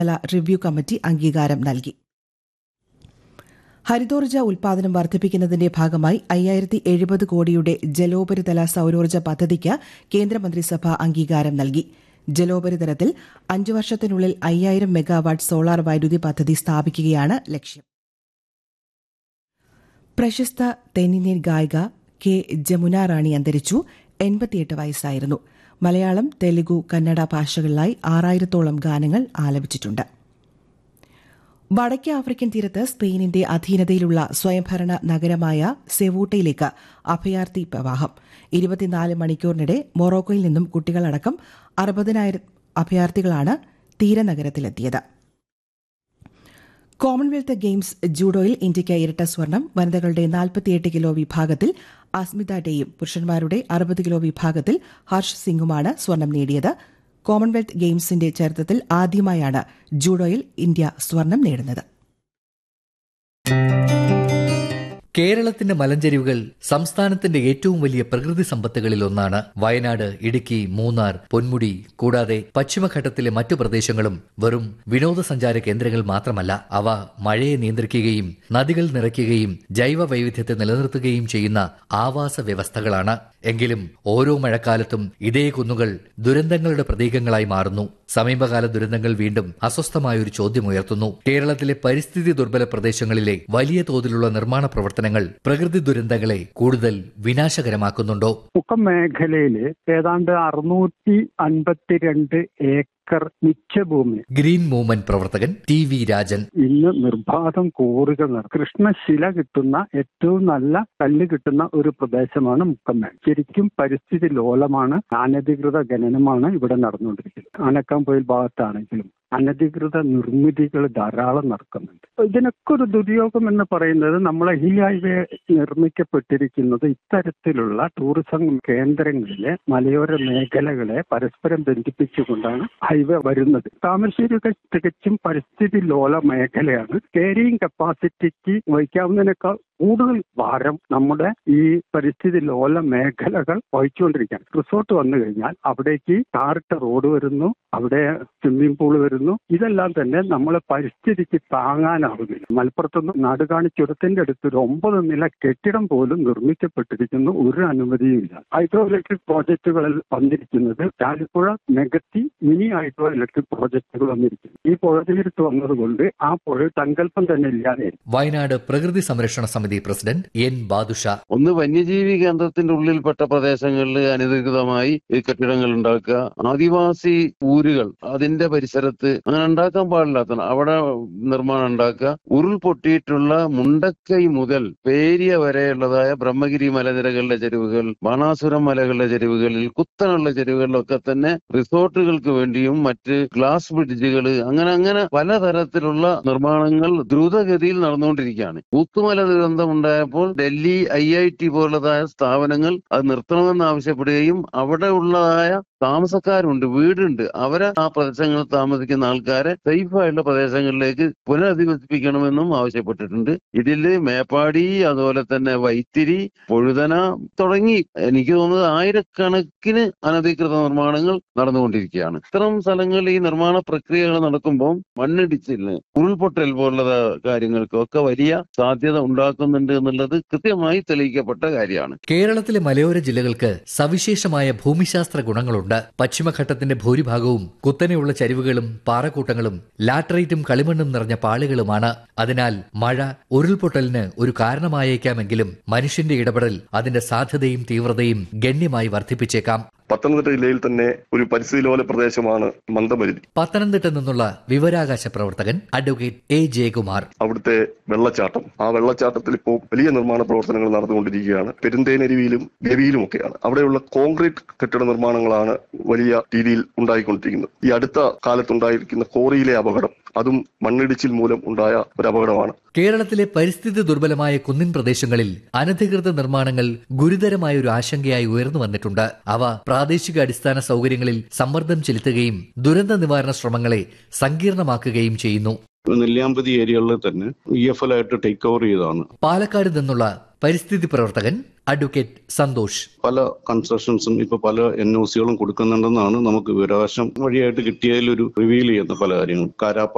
Review committee അംഗീകാരം നൽകി. ഹരിതോർജ്ജ ഉൽപാദനം വർദ്ധിപ്പിക്കുന്നതിന്റെ ഭാഗമായി 5070 കോടിയുടെ ജലോപരിതല സൌരോർജ്ജ പദ്ധതിക്ക് കേന്ദ്രമന്ത്രിസഭ അംഗീകാരം നൽകി. ജലോപരിതലത്തിൽ 5 വർഷത്തിനുള്ളിൽ 5000 മെഗാവാട്ട് സോളാർ വൈദ്യുതി പദ്ധതി സ്ഥാപിക്കുകയാണ് ലക്ഷ്യം. പ്രശസ്ത തെന്നിന്ത്യൻ ഗായിക കെ ജമുന റാണി അന്തരിച്ചു. 88 വയസ്സായിരുന്നു. മലയാളം, തെലുഗു, കന്നഡ ഭാഷകളിലായി 6000-ഓളം ഗാനങ്ങൾ ആലപിച്ചിട്ടുണ്ട്. വടക്കേ ആഫ്രിക്കൻ തീരത്ത് സ്പെയിനിന്റെ അധീനതയിലുള്ള സ്വയംഭരണ നഗരമായ സെവൂട്ടയിലേക്ക് അഭയാർത്ഥി പ്രവാഹം. 24 മണിക്കൂറിനിടെ മൊറോക്കോയിൽ നിന്നും കുട്ടികളടക്കം 60,000 അഭയാർത്ഥികളാണ് തീരനഗരത്തിലെത്തിയത്. കോമൺവെൽത്ത് ഗെയിംസ് ജൂഡോയിൽ ഇന്ത്യയ്ക്ക് ഇരട്ട സ്വർണം. വനിതകളുടെ 48 കിലോ വിഭാഗത്തിൽ അസ്മിത ഡേയും പുരുഷന്മാരുടെ 60 കിലോ വിഭാഗത്തിൽ ഹർഷ് സിംഗുമാണ് സ്വർണം നേടിയത്. കോമൺവെൽത്ത് ഗെയിംസിന്റെ ചരിത്രത്തിൽ ആദ്യമായാണ് ജൂഡോയിൽ ഇന്ത്യ സ്വർണം നേടുന്നത്. കേരളത്തിന്റെ മലഞ്ചെരിവുകൾ സംസ്ഥാനത്തിന്റെ ഏറ്റവും വലിയ പ്രകൃതി സമ്പത്തുകളിൽ ഒന്നാണ്. വയനാട്, ഇടുക്കി, മൂന്നാർ, പൊന്മുടി കൂടാതെ പശ്ചിമഘട്ടത്തിലെ മറ്റു പ്രദേശങ്ങളും വെറും വിനോദസഞ്ചാര കേന്ദ്രങ്ങൾ മാത്രമല്ല. അവ മഴയെ നിയന്ത്രിക്കുകയും നദികൾ നിറയ്ക്കുകയും ജൈവ വൈവിധ്യത്തെ നിലനിർത്തുകയും ചെയ്യുന്ന ആവാസ വ്യവസ്ഥകളാണ്. എങ്കിലും ഓരോ മഴക്കാലത്തും ഇതേ കുന്നുകൾ ദുരന്തങ്ങളുടെ പ്രതീകങ്ങളായി മാറുന്നു. സമീപകാല ദുരന്തങ്ങൾ വീണ്ടും അസ്വസ്ഥമായൊരു ചോദ്യമുയർത്തുന്നു. കേരളത്തിലെ പരിസ്ഥിതി ദുർബല പ്രദേശങ്ങളിലെ വലിയ തോതിലുള്ള നിർമ്മാണ പ്രവർത്തനങ്ങൾ പ്രകൃതി ദുരന്തങ്ങളെ കൂടുതൽ വിനാശകരമാക്കുന്നുണ്ടോ? മുക്കം മേഖലയില് ഏതാണ്ട് 652 ഏക്കർ മിച്ചഭൂമി ഗ്രീൻ മൂവ്മെന്റ് പ്രവർത്തകൻ ടി വി രാജൻ. ഇന്ന് നിർബാധം കോറുകൾ കൃഷ്ണശില കിട്ടുന്ന ഏറ്റവും നല്ല കല്ല് കിട്ടുന്ന ഒരു പ്രദേശമാണ് മുക്കം മേഖല. ശരിക്കും പരിസ്ഥിതി ലോലമാണ്. അനധികൃത ഖനനമാണ് ഇവിടെ നടന്നുകൊണ്ടിരിക്കുന്നത്. ആനക്കാംപൊയിൽ ഭാഗത്താണെങ്കിലും അനധികൃത നിർമ്മിതികൾ ധാരാളം നടക്കുന്നുണ്ട്. ഇതിനൊക്കെ ഒരു ദുര്യോഗം എന്ന് പറയുന്നത് നമ്മളെ ഹിൽ ഹൈവേ നിർമ്മിക്കപ്പെട്ടിരിക്കുന്നത് ഇത്തരത്തിലുള്ള ടൂറിസം കേന്ദ്രങ്ങളിലെ മലയോര മേഖലകളെ പരസ്പരം ബന്ധിപ്പിച്ചുകൊണ്ടാണ് ഹൈവേ വരുന്നത്. താമരശ്ശേരിയൊക്കെ തികച്ചും പരിസ്ഥിതി ലോല മേഖലയാണ്. ക്യാരിയിങ് കപ്പാസിറ്റിക്ക് വഹിക്കാവുന്നതിനേക്കാൾ കൂടുതൽ ഭാരം നമ്മുടെ ഈ പരിസ്ഥിതി ലോല മേഖലകൾ വഹിച്ചുകൊണ്ടിരിക്കുകയാണ്. റിസോർട്ട് വന്നു കഴിഞ്ഞാൽ അവിടേക്ക് ടാറിട്ട റോഡ് വരുന്നു, അവിടെ സ്വിമ്മിംഗ് പൂൾ വരുന്നു. ഇതെല്ലാം തന്നെ നമ്മളെ പരിസ്ഥിതിക്ക് താങ്ങാനാവുന്നില്ല. മലപ്പുറത്തുനിന്ന് നാടുകാണി ചുരത്തിന്റെ അടുത്ത് ഒരു 9 നില കെട്ടിടം പോലും നിർമ്മിക്കപ്പെട്ടിരിക്കുന്നു. ഒരു അനുമതിയുമില്ല. ഹൈഡ്രോ ഇലക്ട്രിക് പ്രോജക്റ്റുകളിൽ വന്നിരിക്കുന്നത് ചാലിപ്പുഴ നികത്തി മിനി ഹൈഡ്രോ ഇലക്ട്രിക് പ്രോജക്റ്റുകൾ വന്നിരിക്കുന്നു. ഈ പുഴ തീരത്ത് വന്നതുകൊണ്ട് ആ പുഴ സങ്കല്പം തന്നെ ഇല്ലാതെ. വയനാട് പ്രകൃതി സംരക്ഷണ സമിതി പ്രസിഡന്റ് എൻ ബാദുഷ. ഒന്ന്, വന്യജീവി കേന്ദ്രത്തിന്റെ ഉള്ളിൽപ്പെട്ട പ്രദേശങ്ങളിൽ അനധികൃതമായി കെട്ടിടങ്ങൾ ഉണ്ടാക്കുക. ആദിവാസി ഊരുകൾ അതിന്റെ പരിസരത്ത് അങ്ങനെ ഉണ്ടാക്കാൻ പാടില്ലാത്ത അവിടെ നിർമ്മാണം ഉണ്ടാക്കുക. ഉരുൾപൊട്ടിയിട്ടുള്ള മുണ്ടക്കൈ മുതൽ പേരിയ വരെയുള്ളതായ ബ്രഹ്മഗിരി മലനിരകളുടെ ചെരുവുകൾ, ബാണാസുരം മലകളുടെ ചെരുവുകളിൽ, കുത്തനുള്ള ചെരുവുകളിലൊക്കെ തന്നെ റിസോർട്ടുകൾക്ക് വേണ്ടിയും മറ്റ് ഗ്ലാസ് ബ്രിഡ്ജുകൾ അങ്ങനെ പലതരത്തിലുള്ള നിർമ്മാണങ്ങൾ ദ്രുതഗതിയിൽ നടന്നുകൊണ്ടിരിക്കുകയാണ്. ഊത്തുമല ദുരന്തം ഉണ്ടായപ്പോൾ ഡൽഹി IIT പോലുള്ളതായ സ്ഥാപനങ്ങൾ അത് നിർത്തണമെന്ന് ആവശ്യപ്പെടുകയും അവിടെ ഉള്ളതായ താമസക്കാരുണ്ട്, വീടുണ്ട്, അവരെ ആ പ്രദേശങ്ങളിൽ താമസിക്കുന്ന ആൾക്കാരെ സേഫായിട്ടുള്ള പ്രദേശങ്ങളിലേക്ക് പുനരധിവസിപ്പിക്കണമെന്നും ആവശ്യപ്പെട്ടിട്ടുണ്ട്. ഇതില് മേപ്പാടി, അതുപോലെ തന്നെ വൈത്തിരി, പൊഴുതന തുടങ്ങി എനിക്ക് തോന്നുന്നത് ആയിരക്കണക്കിന് അനധികൃത നിർമ്മാണങ്ങൾ നടന്നുകൊണ്ടിരിക്കുകയാണ്. ഇത്തരം സ്ഥലങ്ങളിൽ ഈ നിർമ്മാണ പ്രക്രിയകൾ നടക്കുമ്പോൾ മണ്ണിടിച്ചിലിന്, ഉരുൾപൊട്ടൽ പോലുള്ള കാര്യങ്ങൾക്കൊക്കെ വലിയ സാധ്യത ഉണ്ടാക്കുന്നുണ്ട് എന്നുള്ളത് കൃത്യമായി തെളിയിക്കപ്പെട്ട കാര്യമാണ്. കേരളത്തിലെ മലയോര ജില്ലകൾക്ക് സവിശേഷമായ ഭൂമിശാസ്ത്ര ഗുണങ്ങളുണ്ട്. പശ്ചിമഘട്ടത്തിന്റെ ഭൂരിഭാഗവും കുത്തനെയുള്ള ചരിവുകളും പാറക്കൂട്ടങ്ങളും ലാറ്ററൈറ്റും കളിമണ്ണും നിറഞ്ഞ പാളികളുമാണ്. അതിനാൽ മഴ ഉരുൾപൊട്ടലിന് ഒരു കാരണമായേക്കാമെങ്കിലും മനുഷ്യന്റെ ഇടപെടൽ അതിന്റെ സാധ്യതയും തീവ്രതയും ഗണ്യമായി വർദ്ധിപ്പിച്ചേക്കാം. പത്തനംതിട്ട ജില്ലയിൽ തന്നെ ഒരു പരിസ്ഥിതി ലോല പ്രദേശമാണ് മന്ദമരുതി. പത്തനംതിട്ട നിന്നുള്ള വിവരാകാശ പ്രവർത്തകൻ അഡ്വക്കേറ്റ് എ ജയകുമാർ. അവിടുത്തെ വെള്ളച്ചാട്ടം, ആ വെള്ളച്ചാട്ടത്തിൽ ഇപ്പോൾ വലിയ നിർമ്മാണ പ്രവർത്തനങ്ങൾ നടന്നുകൊണ്ടിരിക്കുകയാണ്. പെരുന്തേനരുവിയിലും ഗവിയിലും ഒക്കെയാണ്. അവിടെയുള്ള കോൺക്രീറ്റ് കെട്ടിട നിർമ്മാണങ്ങളാണ് വലിയ രീതിയിൽ ഉണ്ടായിക്കൊണ്ടിരിക്കുന്നത്. ഈ അടുത്ത കാലത്തുണ്ടായിരിക്കുന്ന കോറിയിലെ അപകടം അതും മണ്ണിടിച്ചിൽ മൂലം ഉണ്ടായ ഒരു അപകടമാണ്. കേരളത്തിലെ പരിസ്ഥിതി ദുർബലമായ കുന്നിൻ പ്രദേശങ്ങളിൽ അനധികൃത നിർമ്മാണങ്ങൾ ഗുരുതരമായ ഒരു ആശങ്കയായി ഉയർന്നു വന്നിട്ടുണ്ട്. അവ പ്രാദേശിക അടിസ്ഥാന സൗകര്യങ്ങളിൽ സമ്മർദ്ദം ചെലുത്തുകയും ദുരന്ത നിവാരണ ശ്രമങ്ങളെ സങ്കീർണമാക്കുകയും ചെയ്യുന്നു. നെല്ലിയാമ്പതി ഏരിയകളിൽ തന്നെ EFL ആയിട്ട് ടേക്ക് ഓവർ ചെയ്തതാണ്. പാലക്കാട് നിന്നുള്ള പരിസ്ഥിതി പ്രവർത്തകൻ അഡ്വക്കേറ്റ് സന്തോഷ്. പല കൺസ്ട്രക്ഷൻസും ഇപ്പൊ പല NOCകളും കൊടുക്കുന്നുണ്ടെന്നാണ് നമുക്ക് വിവരാവകാശം വഴിയായിട്ട് കിട്ടിയതിൽ ഒരു റിവീൽ ചെയ്യുന്ന പല കാര്യങ്ങളും. കാരാപ്പ